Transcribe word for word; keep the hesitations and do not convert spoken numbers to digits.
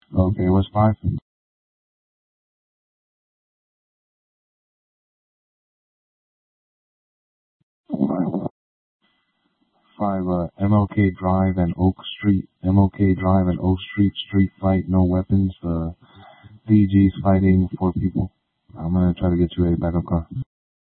Okay, what's five? Five, uh, M L K Drive and Oak Street, M L K Drive and Oak Street, street fight, no weapons, uh, D Gs fighting four people. I'm gonna try to get you a backup car.